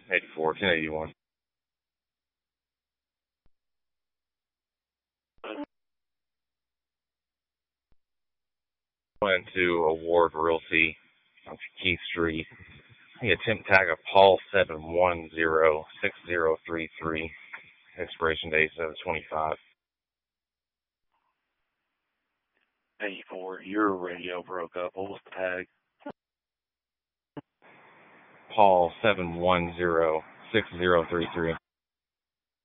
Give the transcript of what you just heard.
84, 1081. Went to Award Realty on Keith Street. The attempt tag of Paul 7106033. Expiration date 7/25. 84, your radio broke up. What was the tag? Paul 7106033.